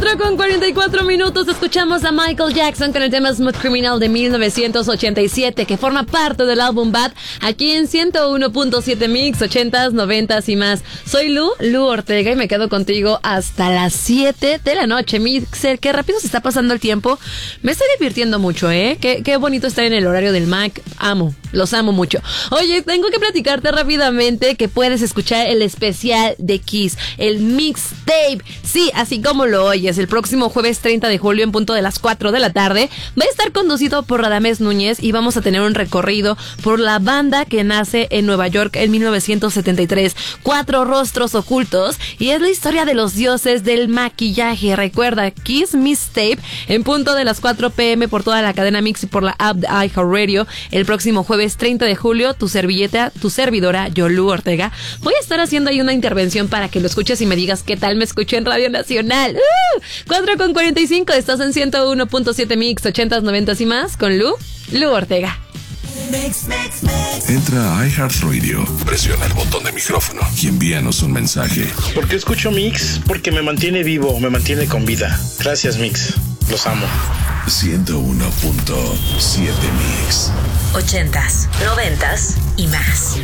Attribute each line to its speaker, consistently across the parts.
Speaker 1: 4:44 escuchamos a Michael Jackson con el tema Smooth Criminal de 1987, que forma parte del álbum Bad, aquí en 101.7 Mix, 80s, 90s y más. Soy Lu Ortega y me quedo contigo hasta las 7 de la noche. Mixer, qué rápido se está pasando el tiempo. Me estoy divirtiendo mucho, Qué bonito estar en el horario del Mac. Los amo mucho. Oye, tengo que platicarte rápidamente que puedes escuchar el especial de Kiss, el mixtape. Sí, así como lo oyes, el próximo jueves 30 de julio en punto de las 4 de la tarde va a estar conducido por Radamés Núñez y vamos a tener un recorrido por la banda que nace en Nueva York en 1973, Cuatro Rostros Ocultos, y es la historia de los dioses del maquillaje. Recuerda, Kiss Mixtape en punto de las 4 p.m. por toda la cadena Mix y por la app de iHeartRadio el próximo jueves 30 de julio. Tu servidora, Lu Ortega, voy a estar haciendo ahí una intervención para que lo escuches y me digas qué tal me escuché en Radio Nacional. 4:45, estás en 101.7 Mix, 80s, 90s y más con Lu Ortega.
Speaker 2: Entra a iHeartRadio, presiona el botón de micrófono y envíanos un mensaje.
Speaker 3: ¿Por qué escucho Mix? Porque me mantiene vivo, me mantiene con vida. Gracias, Mix. Los amo.
Speaker 2: 101.7 Mix.
Speaker 4: 80s, 90s y más.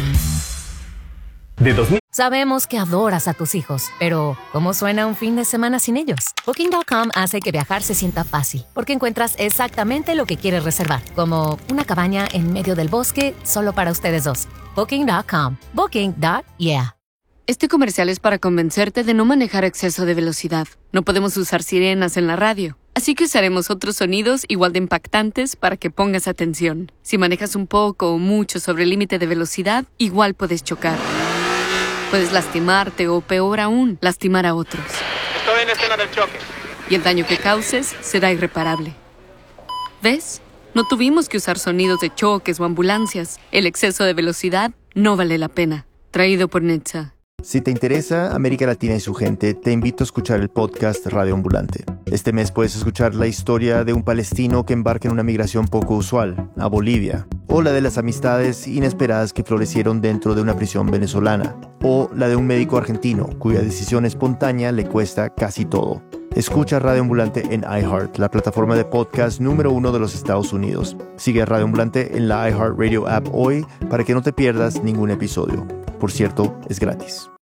Speaker 5: Sabemos que adoras a tus hijos, pero ¿cómo suena un fin de semana sin ellos? Booking.com hace que viajar se sienta fácil, porque encuentras exactamente lo que quieres reservar, como una cabaña en medio del bosque solo para ustedes dos. Booking.com. Booking.yeah.
Speaker 6: Este comercial es para convencerte de no manejar a exceso de velocidad. No podemos usar sirenas en la radio, así que usaremos otros sonidos igual de impactantes para que pongas atención. Si manejas un poco o mucho sobre el límite de velocidad, igual puedes chocar. Puedes lastimarte o, peor aún, lastimar a otros.
Speaker 7: Estoy en escena del choque.
Speaker 6: Y el daño que causes será irreparable. ¿Ves? No tuvimos que usar sonidos de choques o ambulancias. El exceso de velocidad no vale la pena. Traído por NHTSA.
Speaker 8: Si te interesa América Latina y su gente, te invito a escuchar el podcast Radio Ambulante. Este mes puedes escuchar la historia de un palestino que embarca en una migración poco usual, a Bolivia, o la de las amistades inesperadas que florecieron dentro de una prisión venezolana, o la de un médico argentino cuya decisión espontánea le cuesta casi todo. Escucha Radio Ambulante en iHeart, la plataforma de podcast número 1 de los Estados Unidos. Sigue a Radio Ambulante en la iHeartRadio app hoy para que no te pierdas ningún episodio. Por cierto, es gratis.